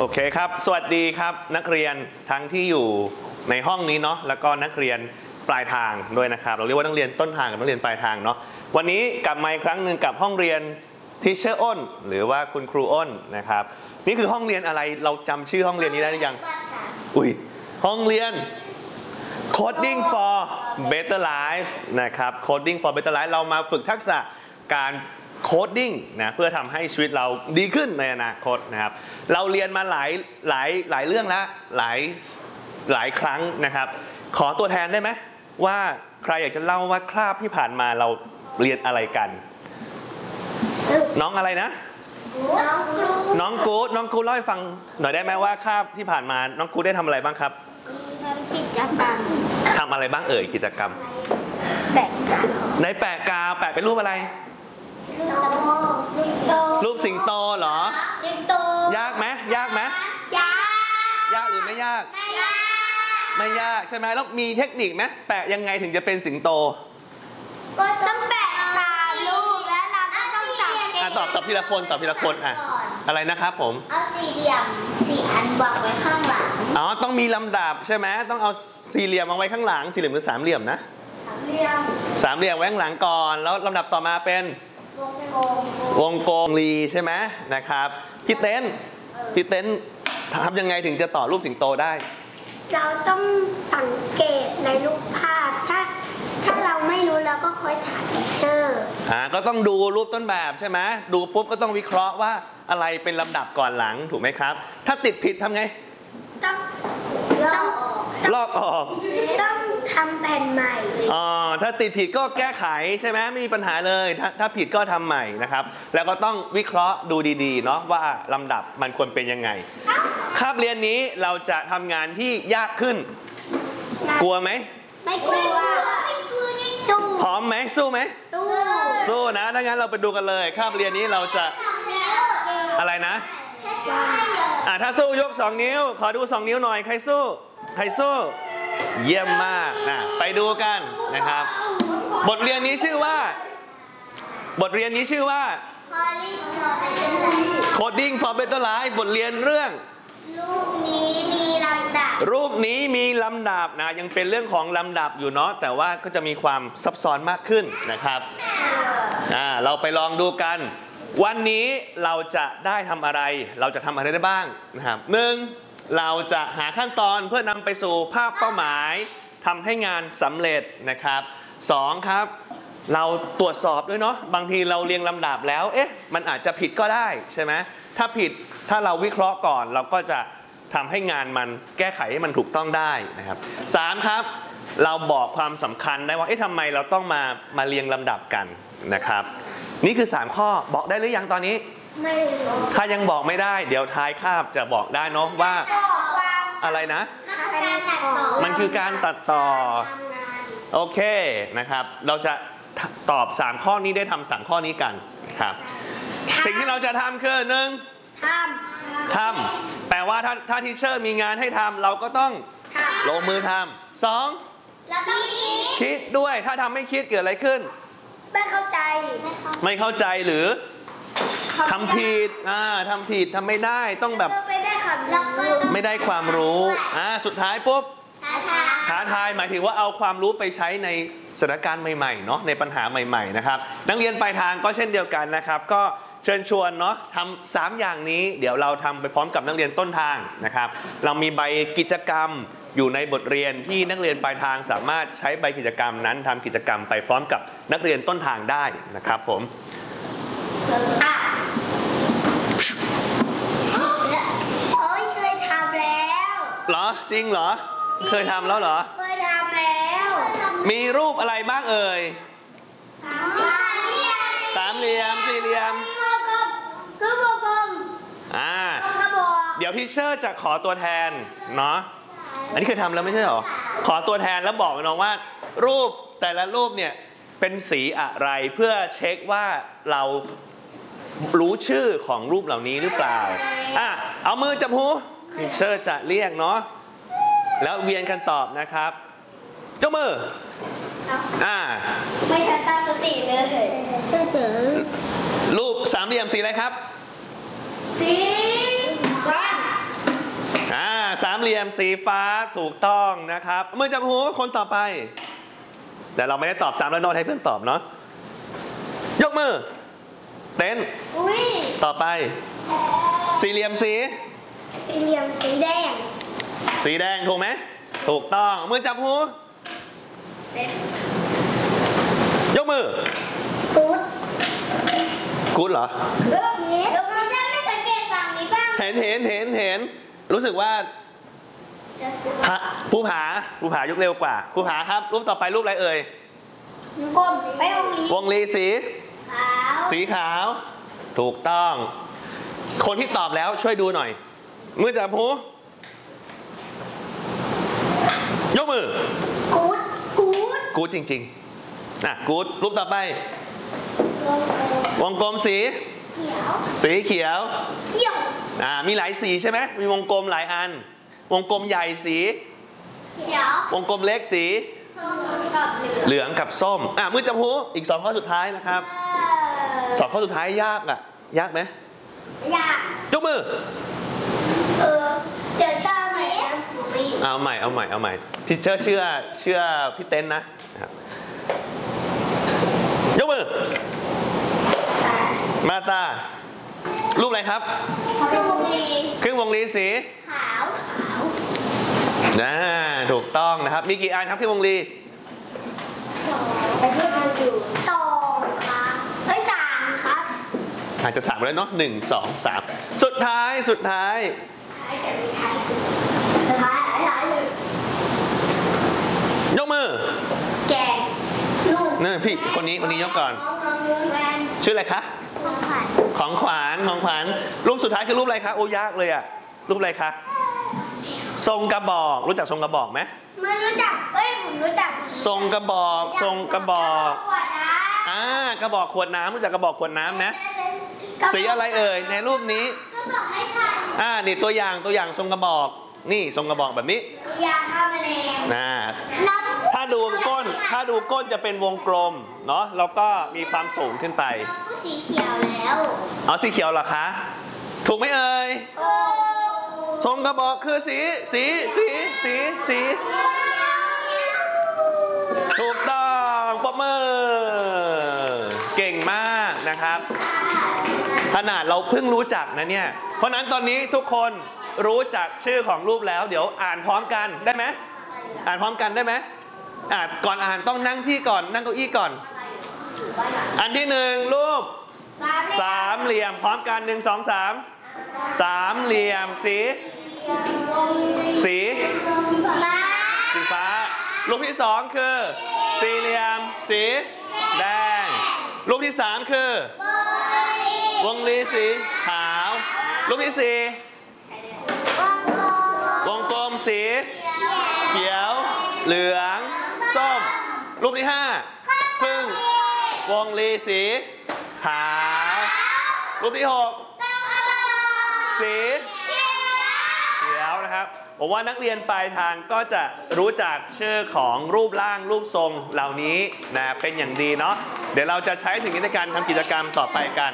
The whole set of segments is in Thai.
เคครับสวัสดีครับนักเรียนทั้งที่อยู่ในห้องนี้เนาะแล้วก็นักเรียนปลายทางด้วยนะครับเราเรียกว่านักเรียนต้นทางกับนักเรียนปลายทางเนาะวันนี้กลับมาอีกครั้งหนึ่งกับห้องเรียนทีเชอร์อ้นหรือว่าคุณครูอ้นนะครับนี่คือห้องเรียนอะไรเราจำชื่อห้องเรียนนี้ได้หรือยังห้องเรียน Coding for Better Life นะครับ Coding for Better Life เรามาฝึกทักษะการโคดดิ้งนะเพื่อทำให้ชีวิตเราดีขึ้นในอนาคตนะครับเราเรียนมาหลายเรื่องแล้วหลายครั้งนะครับขอตัวแทนได้ไหมว่าใครอยากจะเล่าว่าคาบที่ผ่านมาเราเรียนอะไรกันน้องอะไรนะน้องกู๊ดเล่าให้ฟังหน่อยได้ไหมว่าคาบที่ผ่านมาน้องกู๊ดได้ทำอะไรบ้างครับทำกิจกรรมทำอะไรบ้างกิจกรรมแปะกาวในแปะกาวแปะเป็นรูปอะไรรูปสิงโตเหรอสิงโตยากไหมยากหรือไม่ยากไม่ยากใช่ไหมแล้วมีเทคนิคไหมแปะยังไงถึงจะเป็นสิงโตก็ต้องแปะตามรูปและเราต้องตอบทีละคนอะไรนะครับผมเอาสี่เหลี่ยม4 อันวางไว้ข้างหลังต้องมีลำดับใช่ไหมต้องเอาสี่เหลี่ยมมาไว้ข้างหลังสี่เหลี่ยมหรือสามเหลี่ยมนะสามเหลี่ยมไว้ข้างหลังก่อนแล้วลำดับต่อมาเป็นวงกลมรีใช่ไหมนะครับพี่เต้นทำยังไงถึงจะต่อรูปสิงโตได้เราต้องสังเกตในรูปภาพถ้าเราไม่รู้เราก็ค่อยถามทีเชอร์ก็ต้องดูรูปต้นแบบใช่ไหมดูปุ๊บก็ต้องวิเคราะห์ว่าอะไรเป็นลำดับก่อนหลังถูกไหมครับถ้าติดผิดทำไงต้องลอกออกต้องทำแผ่นใหม่ถ้าติดผิดก็แก้ไขใช่ไหมไม่มีปัญหาเลยถ้าผิดก็ทำใหม่นะครับแล้วก็ต้องวิเคราะห์ดูดีๆเนาะว่าลำดับมันควรเป็นยังไงคาบเรียนนี้เราจะทำงานที่ยากขึ้นกลัวไหมไม่กลัวสู้พร้อมไหมสู้ไหมสู้นะถ้างั้นเราไปดูกันเลยคาบเรียนนี้เราจะอะไรนะถ้าสู้ยก2 นิ้วขอดู2 นิ้วหน่อยใครสู้เยี่ยมมากไปดูกันนะครับบทเรียนนี้ชื่อว่า Coding for Better Life บทเรียนเรื่องรูปนี้มีลำดับนะยังเป็นเรื่องของลำดับอยู่เนาะแต่ว่าก็จะมีความซับซ้อนมากขึ้นนะครับเราไปลองดูกันวันนี้เราจะได้ทำอะไรได้บ้างนะครับ1เราจะหาขั้นตอนเพื่อนำไปสู่ภาพเป้าหมายทำให้งานสำเร็จนะครับ2ครับเราตรวจสอบด้วยเนาะบางทีเราเรียงลำดับแล้วมันอาจจะผิดก็ได้ใช่ไหมถ้าผิดถ้าเราวิเคราะห์ก่อนเราก็จะทำให้งานมันแก้ไขให้มันถูกต้องได้นะครับ3ครับเราบอกความสำคัญได้ว่าทำไมเราต้องมาเรียงลำดับกันนะครับนี่คือ3ข้อบอกได้หรือยังตอนนี้ไม่ถ้ายังบอกไม่ได้เดี๋ยวท้ายคาบจะบอกได้เนาะว่าอะไรนะมันคือการตัดต่อโอเคนะครับเราจะตอบ3ข้อนี้ได้ทำ3ข้อนี้กันครับสิ่งที่เราจะทำคือทำแปลว่าถ้าทีเชอร์มีงานให้ทำเราก็ต้องลงมือทำ2 เราต้องคิดด้วยถ้าทำไม่คิดเกิดอะไรขึ้นไม่เข้าใจหรือทำผิดทำไม่ได้ต้องแบบไม่ได้ความรู้สุดท้ายปุ๊บท้าทายหมายถึงว่าเอาความรู้ไปใช้ในสถานการณ์ใหม่ๆเนาะในปัญหาใหม่ๆนะครับนักเรียนปลายทางก็เช่นเดียวกันนะครับก็เชิญชวนเนาะทำ3อย่างนี้เดี๋ยวเราทำไปพร้อมกับนักเรียนต้นทางนะครับเรามีใบกิจกรรมอยู่ในบทเรียนที่นักเรียนปลายทางสามารถใช้ใบกิจกรรมนั้นทำกิจกรรมไปพร้อมกับนักเรียนต้นทางได้นะครับผมเคยทำแล้วเหรอจริงเหรอเคยทำแล้วเหรอเคยทำแล้วมีรูปอะไรบ้างสามเหลี่ยมสี่เหลี่ยมคือวงกลมเดี๋ยวทีเชอร์จะขอตัวแทนเนาะอันนี้เคยทำแล้วไม่ใช่หรอขอตัวแทนแล้วบอกน้องว่ารูปแต่ละรูปเนี่ยเป็นสีอะไรเพื่อเช็คว่าเรารู้ชื่อของรูปเหล่านี้หรือเปล่าเอามือจับหูทีเชอร์จะเรียกเนาะแล้วเวียนกันตอบนะครับยกมือไม่ทันตั้งสติเลยรูปสามเหลี่ยมสีอะไรครับสีสามเหลี่ยมสีฟ้าถูกต้องนะครับมือจับหูคนต่อไปแต่เราไม่ได้ตอบซ้ำแล้วโน้ตให้เพื่อนตอบเนาะยกมือเต้นอุ้ยต่อไปสี่เหลี่ยมสีสี่เหลี่ยมสีแดงสีแดงถูกไหมถูกต้องมือจับหูยกมือกู๊ดกู๊ดเหรอเลือกคิดไม่ใช่ไม่สังเกตฝั่งนี้บ้างเห็นรู้สึกว่าภูผายกเร็วกว่าภูผาครับรูปต่อไปรูปอะไรเอ่ยกลมไปวงลีวงลีสีขาวสีขาว ถูกต้อง คนที่ตอบแล้วช่วยดูหน่อยมือจับหูยกมือกู๊ดกู๊ดกู๊ดจริงๆกู๊ดรูปต่อไป วงกลมสีเขียวสีเขียวเขียวมีหลายสีใช่ไหมมีวงกลมหลายอัน วงกลมใหญ่สีเขียววงกลมเล็กสีส้มกับเหลืองเหลืองกับส้มมือจับหูอีก2ข้อสุดท้ายนะครับ2ข้อสุดท้ายยากยากไหมอยากยกมือเดี๋ยวชอบไหนนะปีเอาใหม่ที่เชื่อพี่เต้นนะครับยกมือมาตารูปอะไรครับคือวงลีครึ่งวงลีสีขาวถูกต้องนะครับมีกี่อันครับครึ่งวงลีสองครับสามครับอาจจะ3แล้วเนาะ1 2 3สุดท้ายท้ายแต่ไม่ท้ายสุดท้ายเลยยกมือแกงลูกนี่พี่คนนี้ยกก่อนแวนชื่ออะไรคะของขวัญของขวัญรูปสุดท้ายคือรูปอะไรคะโอ้ยากเลยรูปอะไรคะทรงกระบอกรู้จักทรงกระบอกไหมไม่รู้จักผมรู้จักทรงกระบอกขวดนะกระบอกขวดน้ำรู้จักกระบอกขวดน้ำไหมสีอะไรเอ่ยในรูปนี้ก็บอกให้ทันนี่ตัวอย่างทรงกระบอกนี่ทรงกระบอกแบบนี้อยากทำอะไรถ้าดูก้นจะเป็นวงกลมเนาะแล้วก็มีความสูงขึ้นไปสีเขียวแล้วเอาสีเขียวเหรอคะถูกไหมเอ่ยทรงกระบอกคือสีถูกต้องปรบมือเก่งมากนะครับขนาดเราเพิ่งรู้จักนะเนี่ยเพราะนั้นตอนนี้ทุกคนรู้จักชื่อของรูปแล้วเดี๋ยวอ่านพร้อมกันได้ไหมอ่านพร้อมกันได้ไหมก่อนอ่านต้องนั่งที่ก่อนนั่งเก้าอี้ก่อนอันที่1รูปสามเหลี่ยมพร้อมกัน1 2 3สามเหลี่ยมสีฟ้ารูปที่2คือสี่เหลี่ยมสีแดงรูปที่3คือวงลีสีขาวรูปที่4วงกลมสีเขียวเหลืองส้มรูปที่5ครึ่งวงลีสีขาวรูปที่6สีเขียวนะครับผมว่านักเรียนปลายทางก็จะรู้จักชื่อของรูปร่างรูปทรงเหล่านี้นะเป็นอย่างดีเนาะเดี๋ยวเราจะใช้สิ่งนี้ในการทำกิจกรรมต่อไปกัน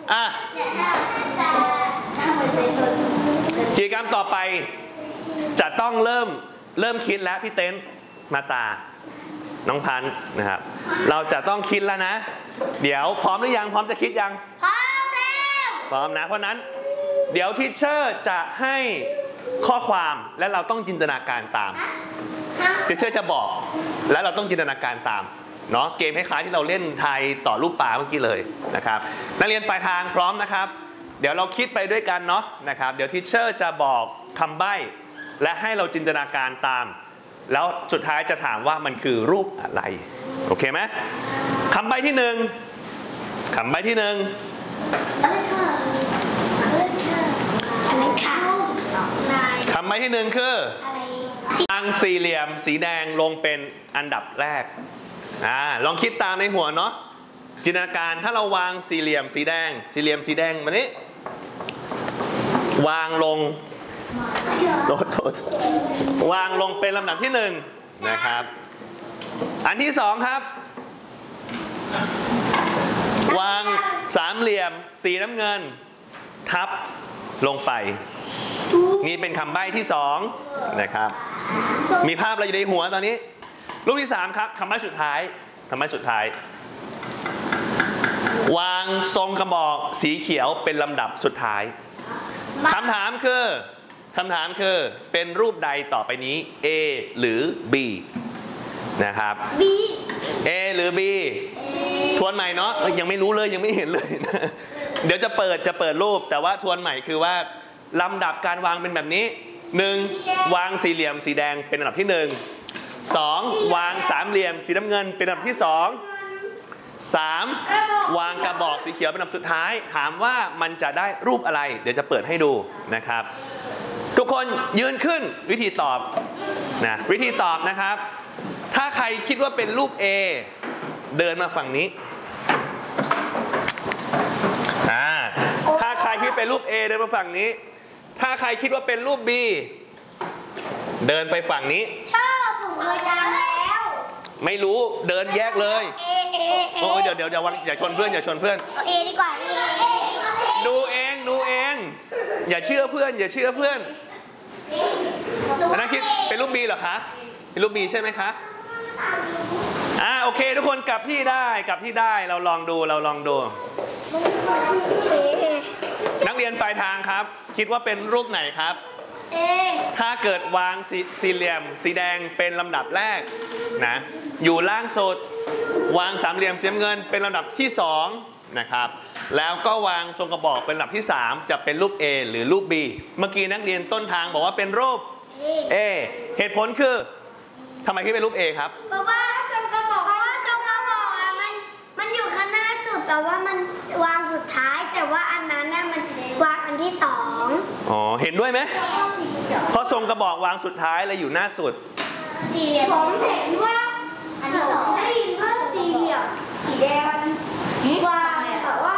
กิจกรรมต่อไปจะต้องเริ่มคิดแล้วพี่เต้นมาตาน้องพันธ์นะครับเราจะต้องคิดแล้วนะเดี๋ยวพร้อมหรือยังพร้อมจะคิดยังพร้อมแล้วพร้อมนะเพราะนั้นเดี๋ยวทีเชอร์จะให้ข้อความและเราต้องจินตนาการตามทีเชอร์จะบอกและเราต้องจินตนาการตามเนาะเกมคล้ายๆที่เราเล่นทายต่อรูปปลาเมื่อกี้เลยนะครับนักเรียนปลายทางพร้อมนะครับเดี๋ยวเราคิดไปด้วยกันเนาะนะครับเดี๋ยวทีเชอร์จะบอกคำใบ้และให้เราจินตนาการตามแล้วสุดท้ายจะถามว่ามันคือรูปอะไรโอเคไหมคำใบ้ที่1คำใบ้ที่1คำใบ้ที่1คือวางสี่เหลี่ยมสีแดงลงเป็นอันดับแรกลองคิดตามในหัวเนาะจินตนาการถ้าเราวางสี่เหลี่ยมสีแดงแบบนี้วางลงวางลงเป็นลำดับที่1นะครับอันที่2ครับวางสามเหลี่ยมสีน้ำเงินทับลงไปนี่เป็นคำใบ้ที่2นะครับมีภาพอะไรอยู่ในหัวตอนนี้รูปที่3ครับคำใบ้สุดท้ายคำใบ้สุดท้ายวางทรงกระบอกสีเขียวเป็นลำดับสุดท้ายคำถามคือเป็นรูปใดต่อไปนี้ A หรือ B นะครับ B A หรือ B ทวนใหม่เนาะยังไม่รู้เลยยังไม่เห็นเลย เดี๋ยวจะเปิดรูปแต่ว่าทวนใหม่คือว่าลำดับการวางเป็นแบบนี้ 1. วางสี่เหลี่ยมสีแดงเป็นอันดับที่ 1 2. วางสามเหลี่ยมสีน้ำเงินเป็นอันดับที่ 2 3. วางกระบอกสีเขียวเป็นอันดับสุดท้ายถามว่ามันจะได้รูปอะไรเดี๋ยวจะเปิดให้ดูนะครับทุกคนยืนขึ้นวิธีตอบนะวิธีตอบนะครับถ้าใครคิดว่าเป็นรูป A เดินมาฝั่งนี้ถ้าใครคิดเป็นรูป A เดินมาฝั่งนี้ถ้าใครคิดว่าเป็นรูป B เดินไปฝั่งนี้ชอบผมเคยจำแล้วไม่รู้เดินแยกเลยโอ้ยเดี๋ยวอย่าชนเพื่อนเอดีกว่าดูเองอย่าเชื่อเพื่อนอันนั้นคิดเป็นรูป B เหรอคะเป็นรูป B ใช่ไหมคะโอเคทุกคนกลับที่ได้เราลองดูนักเรียนปลายทางครับคิดว่าเป็นรูปไหนครับถ้าเกิดวางสี่เหลี่ยมสีแดงเป็นลำดับแรกนะอยู่ล่างสุดวางสามเหลี่ยมสีน้ำเงินเป็นลำดับที่2นะครับแล้วก็วางทรงกระบอกเป็นลำดับที่3จะเป็นรูป A หรือรูป B เมื่อกี้นักเรียนต้นทางบอกว่าเป็นรูป A เหตุผลคือทำไมคิดเป็นรูป A ครับเพราะว่าทรงกระบอกมันอยู่ข้างหน้าสุดแต่ว่ามันวางสุดท้ายแต่ว่าอันนั้นน่ะมันวางอันที่2 เห็นด้วยไหมเพราะทรงกระบอกวางสุดท้ายเลยอยู่หน้าสุดผมเห็นว่าอันที่2ได้ยินว่าสี่เหลี่ยมสีแดงมันวางแบบว่า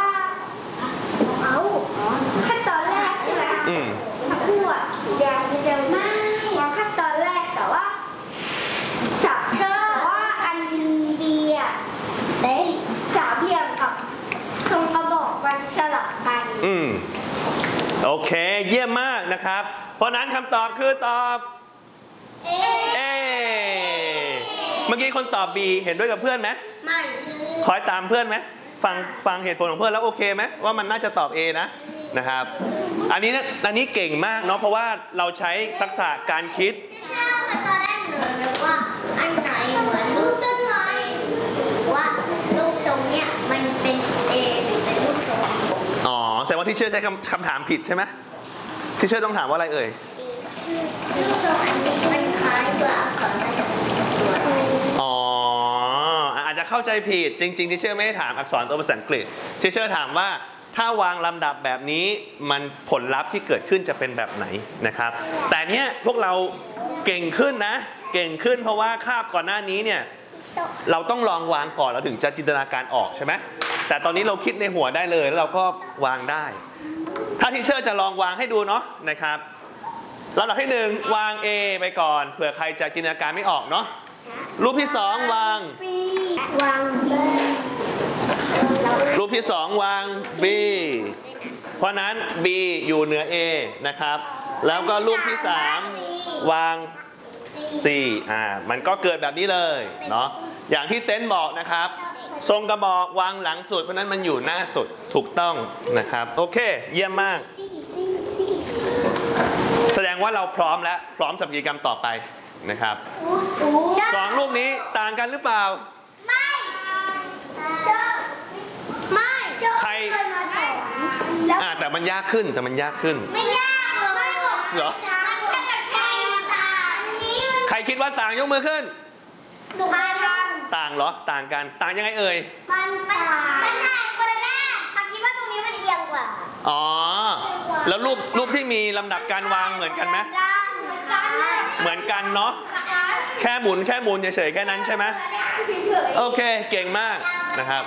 ขั้นตอนแรกใช่ไหมคู่อ่ะสีแดงมันจะไม่วางขั้นตอนแรกแต่ว่าจับว่าอันบีอ่ะสามเหลี่ยมกับทรงกระบอกมันสลับกันโอเคเยี่ยมมากนะครับเพราะนั้นคำตอบคือตอบ A เมื่อกี้คนตอบ B เห็นด้วยกับเพื่อนไหมไม่คอยตามเพื่อนไหมฟังเหตุผลของเพื่อนแล้วโอเคไหมว่ามันน่าจะตอบ A นะครับอันนี้เก่งมากเนาะเพราะว่าเราใช้ทักษะการคิดตอนแรกหนูว่าอันไหนเหมือนรูปต้นไม้ว่ารูปทรงเนี่ยมันเป็น A หรือเป็นรูปทรงแสดงว่าที่เชื่อใช้คำถามผิดใช่ไหมที่เชื่อต้องถามว่าอะไรเอ่ยรูปทรงอันนี้มันคล้ายกับอักษรภาษาอาจจะเข้าใจผิดจริงๆที่เชื่อไม่ได้ถามอักษรตัวภาษาอังกฤษที่เชื่อถามว่าถ้าวางลำดับแบบนี้มันผลลัพธ์ที่เกิดขึ้นจะเป็นแบบไหนนะครับแต่เนี้ยพวกเราเก่งขึ้นเพราะว่าคาบก่อนหน้านี้เนี่ยเราต้องลองวางก่อนเราถึงจะจินตนาการออกใช่ไหมแต่ตอนนี้เราคิดในหัวได้เลยแล้วเราก็วางได้ถ้าที่เชื่อจะลองวางให้ดูเนาะนะครับลำดับที่1วาง A ไปก่อนเผื่อใครจะจินตนาการไม่ออกเนาะรูปที่2วาง B วาง B รูปที่2วาง B เพราะนั้น B อยู่เหนือ A นะครับแล้วก็รูปที่3วาง C มันก็เกิดแบบนี้เลยเนาะอย่างที่เต้นบอกนะครับทรงกระบอกวางหลังสุดเพราะนั้นมันอยู่หน้าสุดถูกต้องนะครับโอเคเยี่ยมมากแสดงว่าเราพร้อมสำหรับกิจกรรมต่อไปนะครับ2รูปนี้ต่างกันหรือเปล่าไม่ใครแต่มันยากขึ้นไม่ยากเลยเหรอใครคิดว่าต่างยกมือขึ้นหนูเคยทำต่างเหรอต่างกันต่างยังไงเอ่ยมันต่างคนละแรกคิดว่าตรงนี้มันเอียงกว่าแล้วรูปที่มีลำดับการวางเหมือนกันไหมเหมือนกันเนาะแค่หมุนเฉยๆแค่นั้นใช่ไหมโอเคเก่งมากนะครับ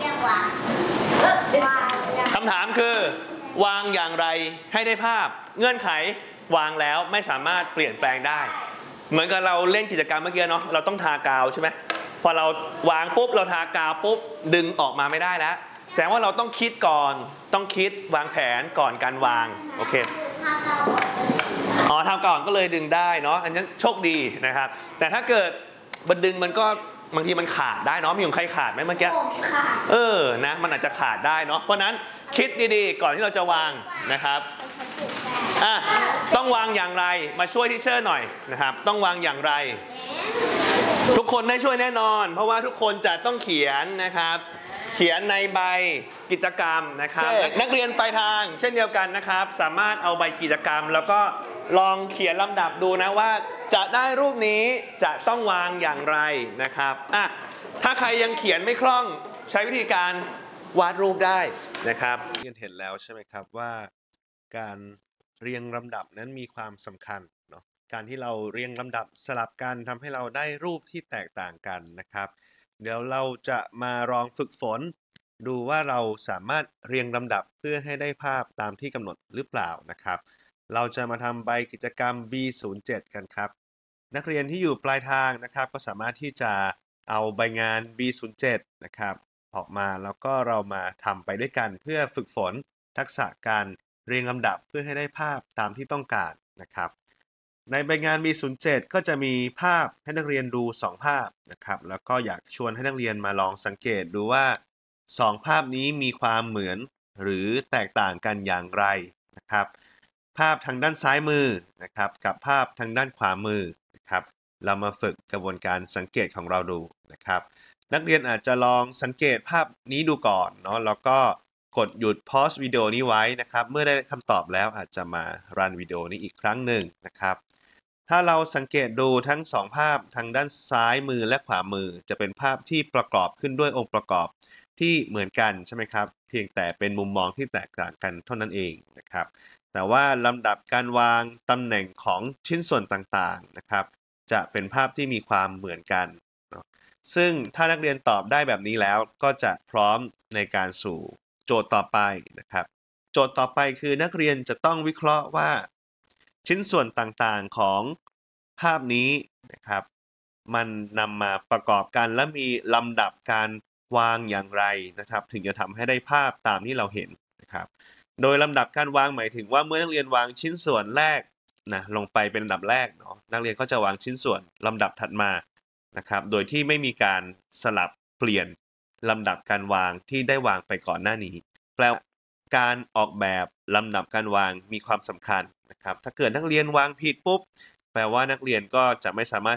คำถามคือวางอย่างไรให้ได้ภาพเงื่อนไขวางแล้วไม่สามารถเปลี่ยนแปลงได้เหมือนกับเราเล่นกิจกรรมเมื่อกี้เนาะเราต้องทากาวใช่ไหมพอเราวางปุ๊บเราทากาวปุ๊บดึงออกมาไม่ได้แล้วแสดงว่าเราต้องคิดก่อนต้องคิดวางแผนก่อนการวางโอเคอ๋อทำก่อนก็เลยดึงได้เนาะอันนั้นโชคดีนะครับ แต่ถ้าเกิดบันดึงมันก็บางทีมันขาดได้เนาะมีของใครขาดไหมเมื่อกี้ค่ะนะมันอาจจะขาดได้เนาะเพราะนั้นคิดดีๆก่อนที่เราจะวางนะครับต้องวางอย่างไรมาช่วยทีเชอร์หน่อยนะครับต้องวางอย่างไร ทุกคนได้ช่วยแน่นอน เพราะว่าทุกคนจะต้องเขียนนะครับ เขียนในใบกิจกรรมนะครับนักเรียนปลายทางเช่นเดียวกันนะครับ สามารถเอาใบกิจกรรม แล้วก็ลองเขียนลำดับดูนะว่าจะได้รูปนี้จะต้องวางอย่างไรนะครับถ้าใครยังเขียนไม่คล่องใช้วิธีการวาดรูปได้นะครับเรียนเห็นแล้วใช่ไหมครับว่าการเรียงลำดับนั้นมีความสำคัญเนาะการที่เราเรียงลำดับสลับกันทำให้เราได้รูปที่แตกต่างกันนะครับ เดี๋ยวเราจะมาลองฝึกฝน ดูว่าเราสามารถเรียงลำดับเพื่อให้ได้ภาพตามที่กำหนดหรือเปล่านะครับ เราจะมาทำใบกิจกรรม B07 กันครับ นักเรียนที่อยู่ปลายทางนะครับก็สามารถที่จะเอาใบงาน B07 นะครับออกมาแล้วก็เรามาทำไปด้วยกันเพื่อฝึกฝนทักษะการเรียงลำดับเพื่อให้ได้ภาพตามที่ต้องการนะครับในใบงาน B07 ก็จะมีภาพให้นักเรียนดู2ภาพนะครับแล้วก็อยากชวนให้นักเรียนมาลองสังเกตดูว่า2ภาพนี้มีความเหมือนหรือแตกต่างกันอย่างไรนะครับภาพทางด้านซ้ายมือนะครับกับภาพทางด้านขวามือนะครับเรามาฝึกกระบวนการสังเกตของเราดูนะครับนักเรียนอาจจะลองสังเกตภาพนี้ดูก่อนเนาะแล้วก็กดหยุดพอสวิดีโอนี้ไว้นะครับเมื่อได้คำตอบแล้วอาจจะมารันวิดีโอนี้อีกครั้งหนึ่งนะครับถ้าเราสังเกตดูทั้ง2ภาพทางด้านซ้ายมือและขวามือจะเป็นภาพที่ประกอบขึ้นด้วยองค์ประกอบที่เหมือนกันใช่ไหมครับเพียงแต่เป็นมุมมองที่แตกต่างกันเท่านั้นเองนะครับแต่ว่าลำดับการวางตำแหน่งของชิ้นส่วนต่างๆนะครับจะเป็นภาพที่มีความเหมือนกันเนาะซึ่งถ้านักเรียนตอบได้แบบนี้แล้วก็จะพร้อมในการสู่โจทย์ต่อไปนะครับโจทย์ต่อไปคือนักเรียนจะต้องวิเคราะห์ว่าชิ้นส่วนต่างๆของภาพนี้นะครับมันนำมาประกอบกันและมีลำดับการวางอย่างไรนะครับถึงจะทำให้ได้ภาพตามที่เราเห็นนะครับโดยลำดับการวางหมายถึงว่าเมื่อนักเรียนวางชิ้นส่วนแรกนะลงไปเป็นลำดับแรกเนาะนักเรียนก็จะวางชิ้นส่วนลำดับถัดมานะครับโดยที่ไม่มีการสลับเปลี่ยนลำดับการวางที่ได้วางไปก่อนหน้านี้แปลว่าการออกแบบลำดับการวางมีความสำคัญนะครับถ้าเกิดนักเรียนวางผิดปุ๊บแปลว่านักเรียนก็จะไม่สามารถ